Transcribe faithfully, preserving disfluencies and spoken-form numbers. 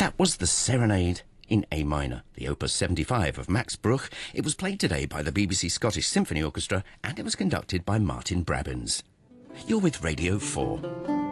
That was the Serenade in A minor, the Opus seventy-five of Max Bruch. It was played today by the B B C Scottish Symphony Orchestra and it was conducted by Martin Brabbins. You're with Radio four.